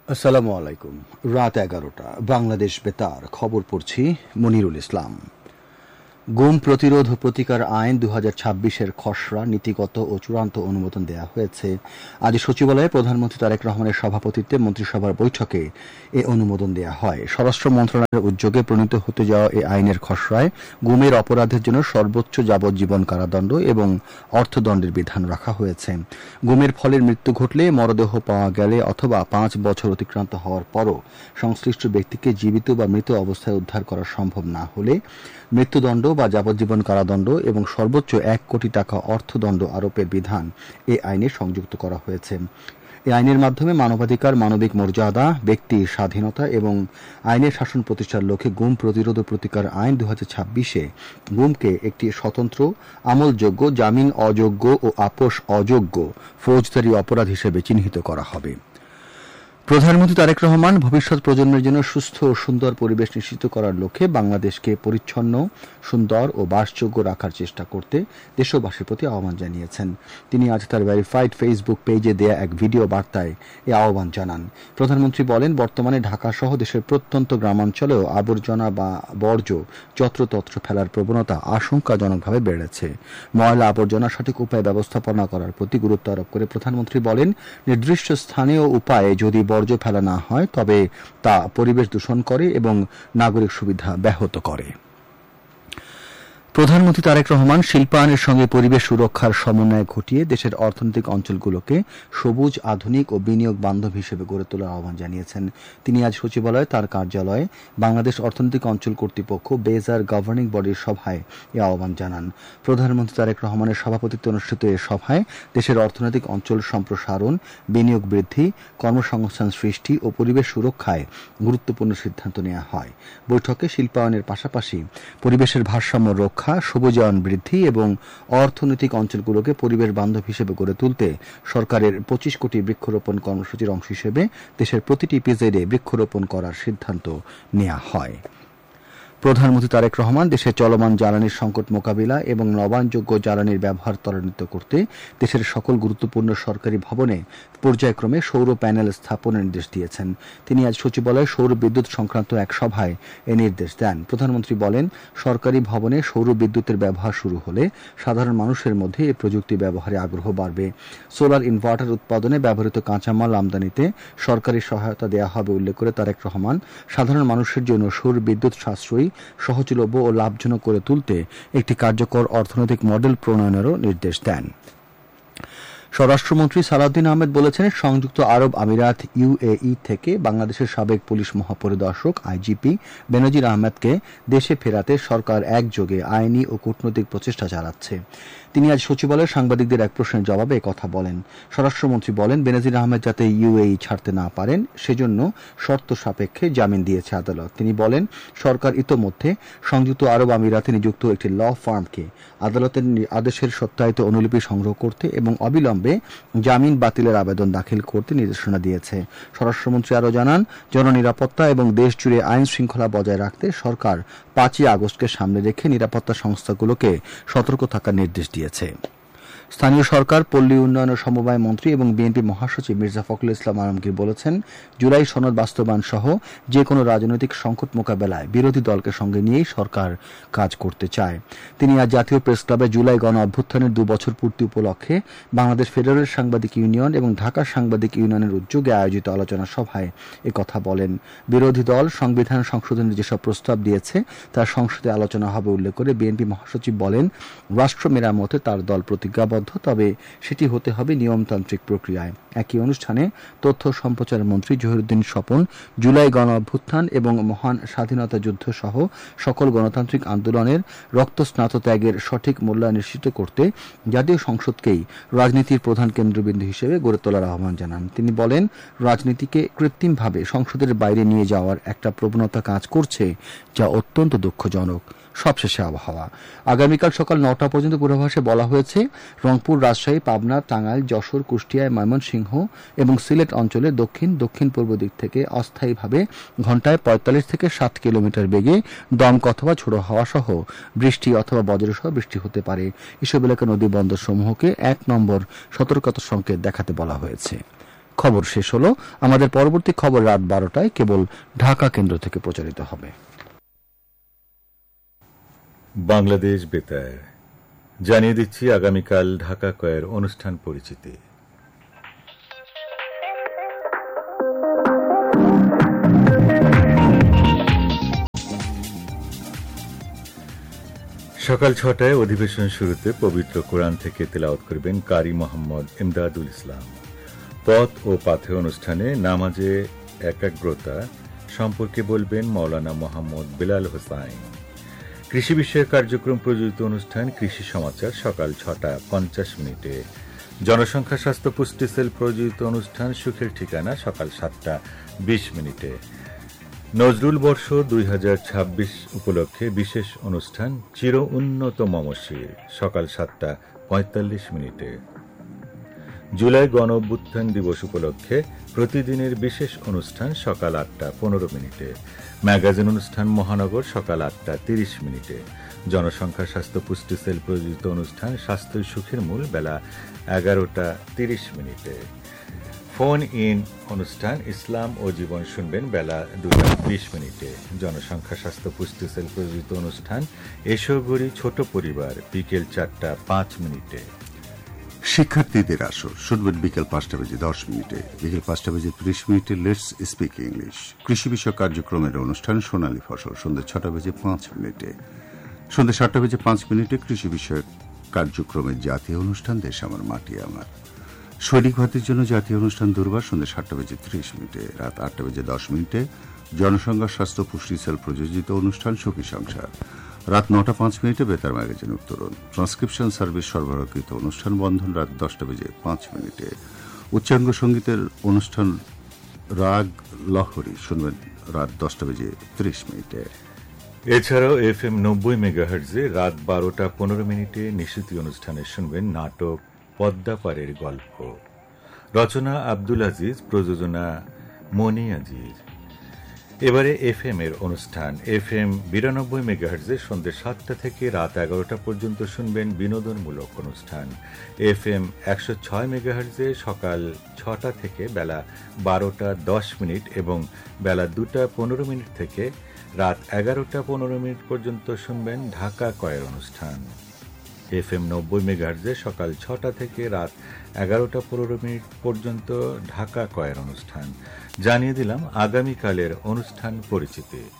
আসসালামু আলাইকুম। রাত 11টা, বাংলাদেশ বেতার খবর পড়ছি মনিরুল ইসলাম। গুম প্রতিরোধ ও প্রতিকার আইন 2026-এর খসড়া নীতিগত ও চূড়ান্ত অনুমোদন দেওয়া হয়েছে। আজ সচিবালয়ে প্রধানমন্ত্রী তারেক রহমানের সভাপতিত্বে মন্ত্রিসভার বৈঠকে এ অনুমোদন দেওয়া হয়। স্বরাষ্ট্র মন্ত্রণালয়ের উদ্যোগে প্রণীত হতে যাওয়া এই আইনের খসড়ায় গুমের অপরাধের জন্য সর্বোচ্চ যাবজ্জীবন কারাদণ্ড এবং অর্থদণ্ডের বিধান রাখা হয়েছে। গুমের ফলে মৃত্যু ঘটলে, মরদেহ পাওয়া গেলে অথবা 5 বছর অতিক্রান্ত হওয়ার পরও সংশ্লিষ্ট ব্যক্তিকে জীবিত বা মৃত অবস্থায় উদ্ধার করা সম্ভব না হলে মৃত্যুদণ্ড বা যাবজ্জীবন কারাদণ্ড এবং সর্বোচ্চ 1 কোটি টাকা অর্থদণ্ড আরোপের বিধান এ আইনে সংযুক্ত করা হয়েছে। এই আইনের মাধ্যমে মানবাধিকার, মানবিক মর্যাদা, ব্যক্তির স্বাধীনতা এবং আইনের শাসন প্রতিষ্ঠার লক্ষ্যে গুম প্রতিরোধ ও প্রতিকার আইন 2026-এ গুমকে একটি স্বতন্ত্র, আমলযোগ্য, জামিন অযোগ্য ও আপোষ অযোগ্য ফৌজদারি অপরাধ হিসেবে চিহ্নিত করা হবে। প্রধানমন্ত্রী তারেক রহমান ভবিষ্যৎ প্রজন্মের জন্য সুস্থ ও সুন্দর পরিবেশ নিশ্চিত করার লক্ষ্যে বাংলাদেশকে পরিচ্ছন্ন, সুন্দর ও বাসযোগ্য রাখার চেষ্টা করতে দেশবাসীর প্রতি আহ্বান জানিয়েছেন। তিনি আজ তার ভেরিফাইড ফেসবুক পেজে দেয়া এক ভিডিও বার্তায় এ আহ্বান জানান। প্রধানমন্ত্রী বলেন, বর্তমানে ঢাকা সহ দেশের প্রত্যন্ত গ্রামাঞ্চলেও আবর্জনা বা বর্জ্য যত্রতত্র ফেলার প্রবণতা আশঙ্কাজনকভাবে বেড়েছে। ময়লা আবর্জনা সঠিক উপায়ে ব্যবস্থাপনা করার প্রতি গুরুত্ব আরোপ করে প্রধানমন্ত্রী বলেন, নির্দিষ্ট স্থানে ও উপায়ে যদি বর্জ্য ফেলা না হয় তবে তা পরিবেশ দূষণ করে এবং নাগরিক সুবিধা ব্যাহত করে। প্রধানমন্ত্রী তারেক রহমান শিল্পায়নের সঙ্গে পরিবেশ সুরক্ষার সমন্বয় ঘটিয়ে দেশের অর্থনৈতিক অঞ্চলগুলোকে সবুজ, আধুনিক ও বিনিয়োগ বান্ধব হিসেবে গড়ে তোলার আহ্বান জানিয়েছেন। তিনি আজ সচিবালয়ে তার কার্যালয়ে বাংলাদেশ অর্থনৈতিক অঞ্চল কর্তৃপক্ষ বেজার গভর্নিং বডির সভায় এ আহ্বান জানান। প্রধানমন্ত্রী তারেক রহমানের সভাপতিত্বে অনুষ্ঠিত এ সভায় দেশের অর্থনৈতিক অঞ্চল সম্প্রসারণ, বিনিয়োগ বৃদ্ধি, কর্মসংস্থান সৃষ্টি ও পরিবেশ সুরক্ষায় গুরুত্বপূর্ণ সিদ্ধান্ত নেওয়া হয়। বৈঠকে শিল্পায়নের পাশাপাশি পরিবেশের ভারসাম্য রক্ষা, সবুজায়ন বৃদ্ধি এবং অর্থনৈতিক অঞ্চলগুলোকে পরিবেশ বান্ধব হিসেবে গড়ে তুলতে সরকারের 25 কোটি বৃক্ষরোপণ কর্মসূচির অংশ হিসেবে দেশের প্রতিটি ইপিজেডে বৃক্ষরোপণ করার সিদ্ধান্ত নেওয়া হয়। প্রধানমন্ত্রী তারেক রহমান দেশের চলমান জ্বালানির সংকট মোকাবিলা এবং নবায়নযোগ্য জ্বালানির ব্যবহার ত্বরান্বিত করতে দেশের সকল গুরুত্বপূর্ণ সরকারি ভবনে পর্যায়ক্রমে সৌর প্যানেল স্থাপনের নির্দেশ দিয়েছেন। তিনি আজ সচিবালয়ে সৌর বিদ্যুৎ সংক্রান্ত এক সভায় এ নির্দেশ দেন। প্রধানমন্ত্রী বলেন, সরকারি ভবনে সৌর বিদ্যুতের ব্যবহার শুরু হলে সাধারণ মানুষের মধ্যে এই প্রযুক্তি ব্যবহারে আগ্রহ বাড়বে। সোলার ইনভার্টার উৎপাদনে ব্যবহৃত কাঁচামাল আমদানিতে সরকারি সহায়তা দেওয়া হবে উল্লেখ করে তারেক রহমান সাধারণ মানুষের জন্য সৌর বিদ্যুৎ সাশ্রয়ী, সহজলভ্য ও লাভজনক করে তুলতে একটি কার্যকর অর্থনৈতিক মডেল প্রণয়নেরও নির্দেশ দেন। স্বরাষ্ট্রমন্ত্রী সালাউদ্দিন আহমেদ বলেছেন, সংযুক্ত আরব আমিরাত ইউএই থেকে বাংলাদেশের সাবেক পুলিশ মহাপরিদর্শক আইজিপি বেনজির আহমেদকে দেশে ফেরাতে সরকার একযোগে আইনি ও কূটনৈতিক প্রচেষ্টা চালাচ্ছে। তিনি আজ সচিবালয়ে সাংবাদিকদের এক প্রশ্নের জবাবে একথা বলেন। স্বরাষ্ট্রমন্ত্রী বলেন, বেনজির আহমেদ যাতে ইউএই ছাড়তে না পারেন সেজন্য শর্ত সাপেক্ষে জামিন দিয়েছে আদালত। তিনি বলেন, সরকার ইতোমধ্যে সংযুক্ত আরব আমিরাতে নিযুক্ত একটি ল ফার্মকে আদালতের আদেশের সত্যায়িত অনুলিপি সংগ্রহ করতে এবং অবিলম্বে জামিন বাতিলের আবেদন দাখিল করতে নির্দেশনা দিয়েছে। স্বরাষ্ট্রমন্ত্রী আরও জানান, জননিরাপত্তা এবং দেশজুড়ে আইন শৃঙ্খলা বজায় রাখতে সরকার 5ই আগস্টকে সামনে রেখে নিরাপত্তা সংস্থাগুলোকে সতর্ক থাকার নির্দেশ দিয়েছে। স্থানীয় সরকার, পল্লী উন্নয়ন ও সমবায় মন্ত্রী এবং বিএনপি মহাসচিব মির্জা ফখরুল ইসলাম আলমগীর বলেছেন, জুলাই সনদ বাস্তবায়ন সহ যে কোনো রাজনৈতিক সংকট মোকাবেলায় বিরোধী দলকে সঙ্গে নিয়েই সরকার কাজ করতে চায়। তিনি আজ জাতীয় প্রেস ক্লাবে জুলাই গণ অভ্যুত্থানের 2 বছর পূর্তি উপলক্ষে বাংলাদেশ ফেডারেল সাংবাদিক ইউনিয়ন এবং ঢাকা সাংবাদিক ইউনিয়নের উদ্যোগে আয়োজিত আলোচনা সভায় একথা বলেন। বিরোধী দল সংবিধান সংশোধনের যেসব প্রস্তাব দিয়েছে তা সংসদে আলোচনা হবে উল্লেখ করে বিএনপি মহাসচিব বলেন, রাষ্ট্র মেরামতে তার দল প্রতিজ্ঞাবদ্ধ, তবে সেটি হতে হবে নিয়মতান্ত্রিক প্রক্রিয়ায়। একই অনুষ্ঠানে তথ্য সম্প্রচার মন্ত্রী জহিরুদ্দিন স্বপন জুলাই গণ অভ্যুত্থান এবং মহান স্বাধীনতা যুদ্ধ সহ সকল গণতান্ত্রিক আন্দোলনের রক্তস্নাত ত্যাগের সঠিক মূল্যায়ন নিশ্চিত করতে জাতীয় সংসদকেই রাজনীতির প্রধান কেন্দ্রবিন্দু হিসেবে গড়ে তোলার আহ্বান জানান। তিনি বলেন, রাজনীতিকে কৃত্রিমভাবে সংসদের বাইরে নিয়ে যাওয়ার একটা প্রবণতা কাজ করছে, যা অত্যন্ত দুঃখজনক। সবশেষে আবহাওয়া। আগামীকাল সকাল 9টা পর্যন্ত পূর্বাভাসে বলা হয়েছে, রংপুর, রাজশাহী, পাবনা, টাঙ্গাইল, যশোর, কুষ্টিয়া, ময়মনসিংহ এবং সিলেট অঞ্চলে দক্ষিণ পূর্ব দিক থেকে অস্থায়ীভাবে ঘণ্টায় 45 থেকে 60 কিলোমিটার বেগে দমকা অথবা ঝোড়ো হাওয়া সহ বৃষ্টি অথবা বজ্রসহ বৃষ্টি হতে পারে। এসব এলাকা নদী বন্দর সমূহকে 1 নম্বর সতর্কতা সংকেত দেখাতে বলা হয়েছে। খবর শেষ হলো। আমাদের পরবর্তী খবর রাত 12টায় কেবল ঢাকা কেন্দ্র থেকে প্রচারিত হবে। বাংলাদেশ বেতার জানিয়ে দিচ্ছি আগামীকাল ঢাকা কয়ের অনুষ্ঠান পরিচিতি। সকাল 6টায় অধিবেশন শুরুতে পবিত্র কোরআন থেকে তেলাওয়াত করবেন কারি মোহাম্মদ ইমদাদুল ইসলাম। পথ ও পাথে অনুষ্ঠানে নামাজে একাগ্রতা সম্পর্কে বলবেন মাওলানা মোহাম্মদ বেলাল হোসাইন। কৃষি বিষয়ক কার্যক্রম প্রযোজিত অনুষ্ঠান কৃষি সমাচার সকাল 6:50। জনসংখ্যা স্বাস্থ্য পুষ্টি সেল প্রযোজিত অনুষ্ঠান সুখের ঠিকানা সকাল 7:20। নজরুল বর্ষ 2026 উপলক্ষে বিশেষ অনুষ্ঠান চির উন্নত মমশির সকাল 7:45। জুলাই গণ অভ্যুত্থান দিবস উপলক্ষে প্রতিদিনের বিশেষ অনুষ্ঠান সকাল 8:15। ম্যাগাজিন অনুষ্ঠান মহানগর সকাল 8:30। জনসংখ্যা স্বাস্থ্য পুষ্টি সেল প্রযোজিত অনুষ্ঠান স্বাস্থ্য সুখের মূল বেলা 11:30। ফোন ইন অনুষ্ঠান ইসলাম ও জীবন শুনবেন বেলা 2:20। জনসংখ্যা স্বাস্থ্য পুষ্টি সেল প্রযোজিত অনুষ্ঠান এসো গড়ি ছোট পরিবার বিকেল 4:05। শিক্ষার্থীদের আসর শুনবেন বিকেল 5:10। বিকেল 5:30 লেটস স্পিক ইংলিশ। কৃষি বিষয়ক কার্যক্রমের অনুষ্ঠান সোনালী ফসল সন্ধ্যে 6:05। সন্ধ্যে 7:05 কৃষি বিষয়ক কার্যক্রমের জাতীয় অনুষ্ঠান দেশ আমার মাটি আমার। সৈনিক ভাতির জন্য জাতীয় অনুষ্ঠান দুর্বার সন্ধ্যে 7:30। রাত 8:10 জনসংখ্যা স্বাস্থ্য পুষ্টি সেল প্রযোজিত অনুষ্ঠান সুখী সংসার। রাত 9:05 বেতার ম্যাগাজিন উত্তরণ। ট্রান্সক্রিপশন সার্ভিস সরবরাহকৃত অনুষ্ঠান বন্ধন রাত 10:05। উচ্চাঙ্গ সঙ্গীতের অনুষ্ঠান রাগ লহরী শুনবেন রাত 10:30। এছাড়াও FM 90 মেগাহার্টজে রাত 12:15 নিশীথী অনুষ্ঠানে শুনবেন নাটক পদ্মাপাড়ের গল্প। রচনা আব্দুল আজিজ, প্রযোজনা মনি আজিজ। এবারে FM এর অনুষ্ঠান FM 92 মেগাহার্টজে সন্ধ্যে 7টা থেকে রাত 11টা পর্যন্ত শুনবেন বিনোদনমূলক অনুষ্ঠান। FM 106 মেগাহার্টজে সকাল 6টা থেকে বেলা 12:10 এবং বেলা 2:15 থেকে রাত 11:15 পর্যন্ত শুনবেন ঢাকা কয়ের অনুষ্ঠান। FM 90 মেগাহার্টজে সকাল 6টা থেকে রাত 11:15 পর্যন্ত ঢাকা কয়ের অনুষ্ঠান। জানিয়ে দিলাম আগামীকালের অনুষ্ঠান পরিচিতি।